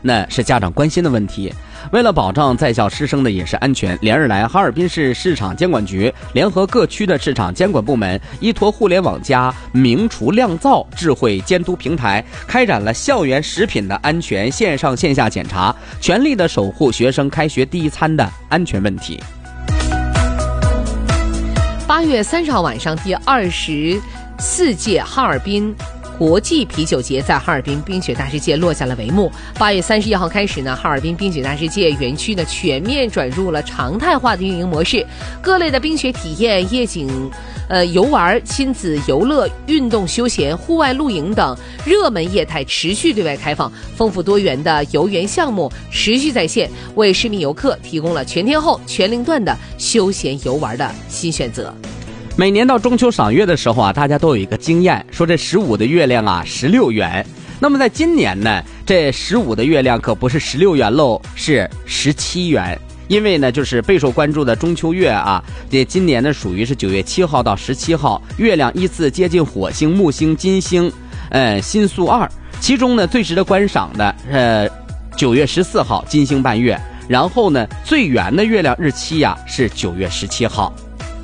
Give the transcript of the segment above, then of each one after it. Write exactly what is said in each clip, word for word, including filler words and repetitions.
那是家长关心的问题。为了保障在校师生的饮食安全，连日来哈尔滨市市场监管局联合各区的市场监管部门，依托互联网加名厨酿造智慧监督平台，开展了校园食品的安全线上线下检查，全力的守护学生开学第一餐的安全问题。 八月三十号晚上，第二十四届哈尔滨国际啤酒节在哈尔滨冰雪大世界落下了帷幕。八月三十一号开始呢，哈尔滨冰雪大世界园区呢全面转入了常态化的运营模式，各类的冰雪体验、夜景、呃游玩、亲子游乐、运动休闲、户外露营等热门业态持续对外开放，丰富多元的游园项目持续在线，为市民游客提供了全天候、全龄段的休闲游玩的新选择。 每年到中秋赏月的时候啊，大家都有一个经验，说这十五的月亮啊十六圆。那么在今年呢，这十五的月亮可不是十六圆喽，是十七圆。因为呢，就是备受关注的中秋月啊，这今年呢属于是九月七号到十七号，月亮依次接近火星、木星、金星，呃，星宿二。其中呢，最值得观赏的，呃，九月十四号金星伴月，然后呢，最圆的月亮日期呀、啊、是九月十七号。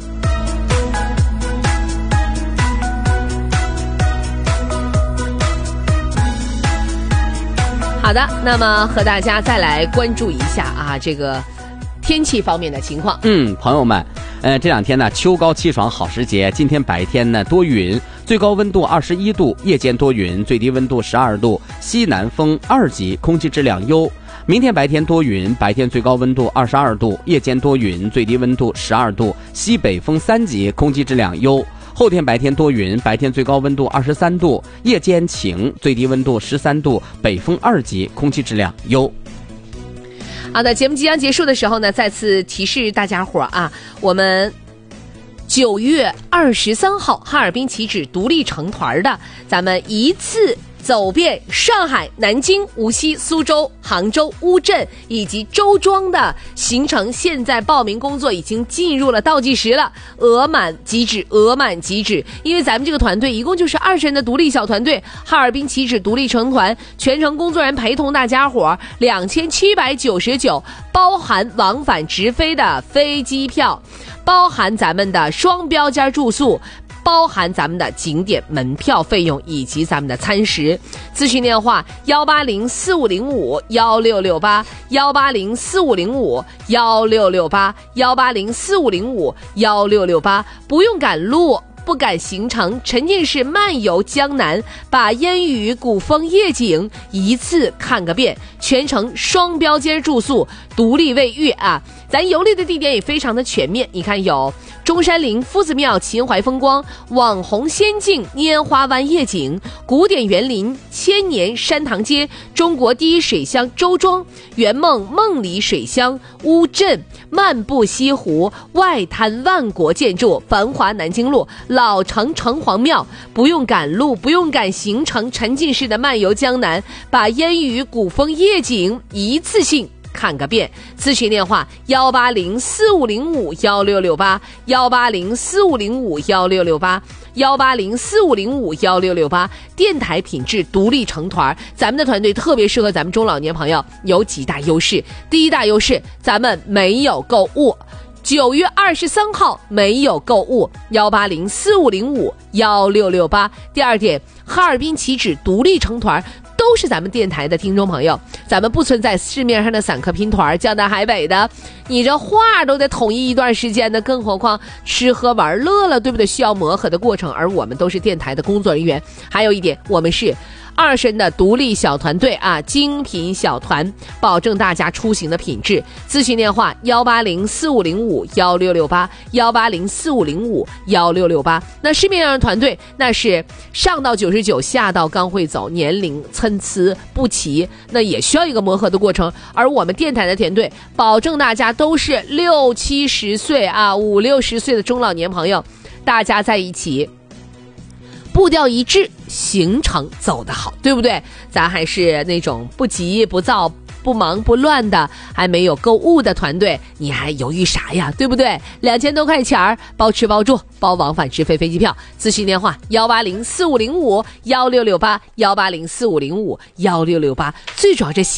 好的，那么和大家再来关注一下啊，这个天气方面的情况。 嗯，朋友们，呃，这两天呢，秋高气爽好时节。今天白天呢多云，最高温度二十一度，夜间多云，最低温度十二度，西南风二级，空气质量优。明天白天多云，白天最高温度二十二度，夜间多云，最低温度十二度，西北风三级，空气质量优。后天白天多云，白天最高温度二十三度，夜间晴，最低温度十三度，北风二级，空气质量优。 好的，节目即将结束的时候呢，再次提示大家伙啊，我们九月二十三号哈尔滨旗帜独立成团的，咱们一次走遍上海、南京、无锡、苏州、杭州、乌镇以及周庄的行程，现在报名工作已经进入了倒计时了，额满即止，额满即止。因为咱们这个团队一共就是二十人的独立小团队，哈尔滨旗帜独立成团，全程工作人员陪同大家伙，两千七百九十九，包含往返直飞的飞机票，包含咱们的双标间住宿，包含咱们的景点门票费用以及咱们的餐食。咨询电话幺八零四五零五幺六六八幺八零四五零五幺六六八幺八零四五零五幺六六八，不用赶路。不赶行程，沉浸式漫游江南，把烟雨古风夜景一次看个遍，全程双标间住宿，独立卫浴啊！咱游历的地点也非常的全面，你看有中山陵、夫子庙、秦淮风光、网红仙境、拈花湾夜景、古典园林、千年山塘街、中国第一水乡周庄、圆梦梦里水乡、乌镇、漫步西湖、外滩万国建筑、繁华南京路、老城城隍庙。不用赶路，不用赶行程，沉浸式的漫游江南，把烟雨古风夜景一次性看个遍。咨询电话幺八零四五零五幺六六八幺八零四五零五幺六六八幺八零四五零五幺六六八。电台品质独立成团，咱们的团队特别适合咱们中老年朋友，有几大优势。第一大优势，咱们没有购物。九月二十三号没有购物，幺八零四五零五幺六六八。第二点，哈尔滨旗帜独立成团，都是咱们电台的听众朋友，咱们不存在市面上的散客拼团，江南海北的，你这话都得统一一段时间的，更何况吃喝玩乐了，对不对？需要磨合的过程，而我们都是电台的工作人员。还有一点，我们是二十人的独立小团队啊，精品小团，保证大家出行的品质。咨询电话幺八零四五零五幺六六八幺八零四五零五幺六六八。那市面上的团队，那是上到九十九，下到刚会走，年龄参差不齐，那也需要一个磨合的过程。而我们电台的团队，保证大家都是六七十岁啊，五六十岁的中老年朋友，大家在一起，步调一致，行程走得好，对不对？咱还是那种不急不躁、不忙不乱的，还没有购物的团队，你还犹豫啥呀？对不对？两千多块钱儿，包吃包住，包往返直飞飞机票。咨询电话幺八零四五零五幺六六八幺八零四五零五幺六六八。最主要这行